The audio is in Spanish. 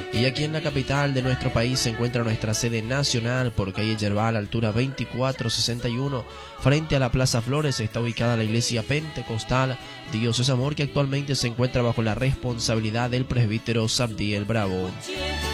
Y aquí en la capital de nuestro país se encuentra nuestra sede nacional por calle Yerbal, altura 2461. Frente a la Plaza Flores está ubicada la iglesia pentecostal Dios es Amor, que actualmente se encuentra bajo la responsabilidad del presbítero Sabdiel Bravo.